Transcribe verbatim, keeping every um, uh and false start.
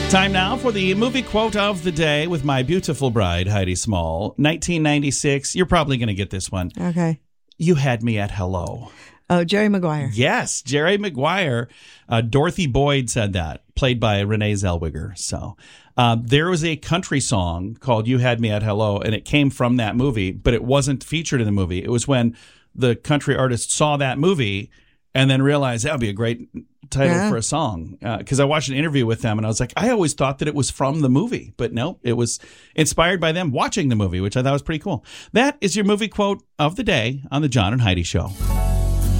Time now for the movie quote of the day with my beautiful bride, Heidi Small. nineteen ninety-six. You're probably going to get this one. Okay. You had me at hello. Oh, Jerry Maguire. Yes, Jerry Maguire. Uh, Dorothy Boyd said that, played by Renee Zellweger. So uh, there was a country song called You Had Me at Hello, and it came from that movie, but it wasn't featured in the movie. It was when the country artist saw that movie and then realized that would be a great title Yeah. for a song. Because uh, I watched an interview with them, and I was like, I always thought that it was from the movie. But no, it was inspired by them watching the movie, which I thought was pretty cool. That is your movie quote of the day on the John and Heidi Show.